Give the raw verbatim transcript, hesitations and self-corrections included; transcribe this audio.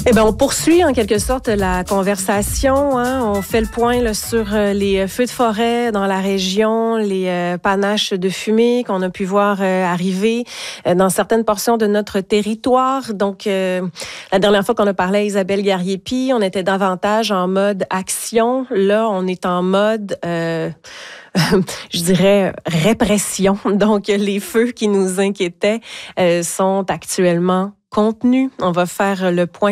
Eh bien, on poursuit en quelque sorte la conversation. Hein? On fait le point là, sur les feux de forêt dans la région, les euh, panaches de fumée qu'on a pu voir euh, arriver euh, dans certaines portions de notre territoire. Donc, euh, la dernière fois qu'on a parlé à Isabelle Garriépi, on était davantage en mode action. Là, on est en mode... Euh, je dirais répression. Donc, les feux qui nous inquiétaient euh, sont actuellement contenus. On va faire le point